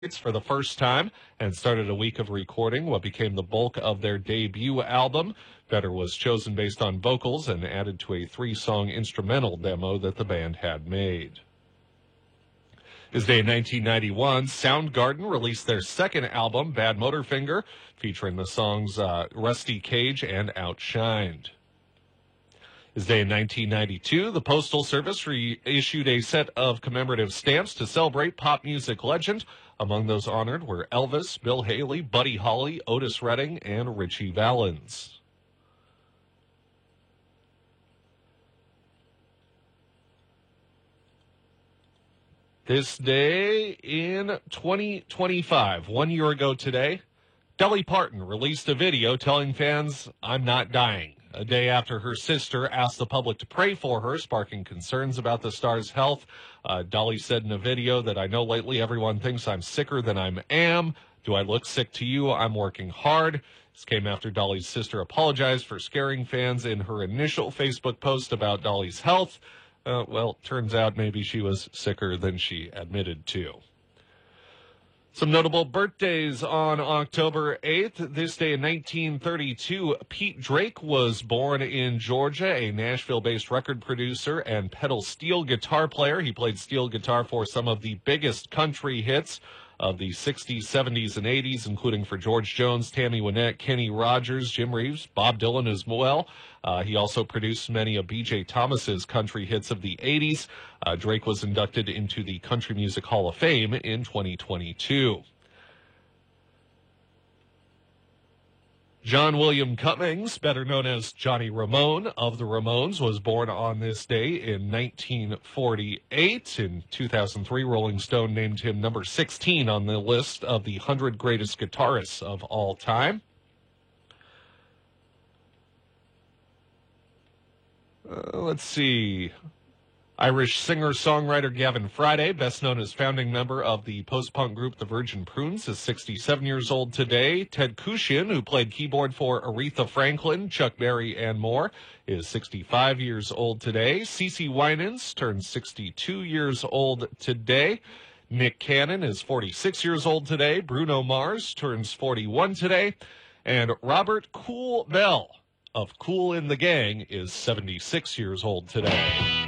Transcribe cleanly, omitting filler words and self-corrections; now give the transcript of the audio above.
for the first time and started a week of recording what became the bulk of their debut album. Better was chosen based on vocals and added to a 3-song instrumental demo that the band had made. This day in 1991, Soundgarden released their second album, Bad Motorfinger, featuring the songs Rusty Cage and Outshined. This day in 1992, the Postal Service reissued a set of commemorative stamps to celebrate pop music legend. Among those honored were Elvis, Bill Haley, Buddy Holly, Otis Redding, and Ritchie Valens. This day in 2025, 1 year ago today, Dolly Parton released a video telling fans, "I'm not dying," a day after her sister asked the public to pray for her, sparking concerns about the star's health. Dolly said in a video that, "I know lately everyone thinks I'm sicker than I am. Do I look sick to you? I'm working hard." This came after Dolly's sister apologized for scaring fans in her initial Facebook post about Dolly's health. Turns out maybe she was sicker than she admitted to. Some notable birthdays on October 8th. This day in 1932, Pete Drake was born in Georgia, a Nashville-based record producer and pedal steel guitar player. He played steel guitar for some of the biggest country hits of the 60s, 70s, and 80s, including for George Jones, Tammy Wynette, Kenny Rogers, Jim Reeves, Bob Dylan as well. He also produced many of B.J. Thomas's country hits of the 80s. Drake was inducted into the Country Music Hall of Fame in 2022. John William Cummings, better known as Johnny Ramone of the Ramones, was born on this day in 1948. In 2003, Rolling Stone named him number 16 on the list of the 100 greatest guitarists of all time. Let's see. Irish singer-songwriter Gavin Friday, best known as founding member of the post-punk group The Virgin Prunes, is 67 years old today. Ted Kushian, who played keyboard for Aretha Franklin, Chuck Berry, and more, is 65 years old today. CeCe Winans turns 62 years old today. Nick Cannon is 46 years old today. Bruno Mars turns 41 today. And Robert Cool Bell of Kool and the Gang is 76 years old today.